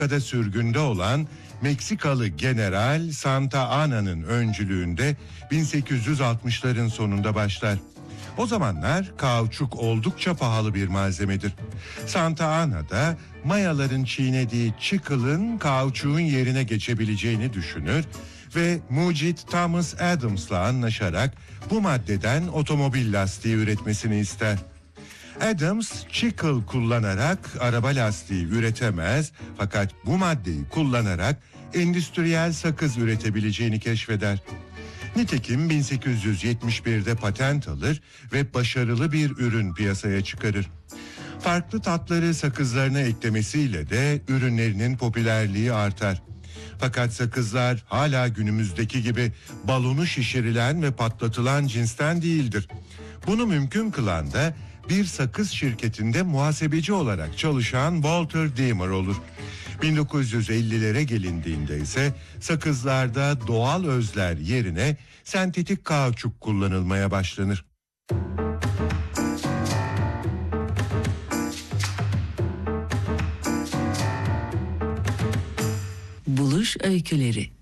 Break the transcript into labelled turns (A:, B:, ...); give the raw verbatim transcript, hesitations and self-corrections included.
A: Meksika'da sürgünde olan Meksikalı General Santa Anna'nın öncülüğünde bin sekiz yüz altmışların sonunda başlar. O zamanlar kauçuk oldukça pahalı bir malzemedir. Santa Anna da Mayaların çiğnediği çıkılın kauçuğun yerine geçebileceğini düşünür ve mucit Thomas Adams'la anlaşarak bu maddeden otomobil lastiği üretmesini ister. Adams, chicle kullanarak araba lastiği üretemez fakat bu maddeyi kullanarak endüstriyel sakız üretebileceğini keşfeder. Nitekim bin sekiz yüz yetmiş birde patent alır ve başarılı bir ürün piyasaya çıkarır. Farklı tatları sakızlarına eklemesiyle de ürünlerinin popülerliği artar. Fakat sakızlar hala günümüzdeki gibi balonu şişirilen ve patlatılan cinsten değildir. Bunu mümkün kılan da bir sakız şirketinde muhasebeci olarak çalışan Walter Deemer olur. bin dokuz yüz ellilere gelindiğinde ise sakızlarda doğal özler yerine sentetik kauçuk kullanılmaya başlanır.
B: Buluş öyküleri.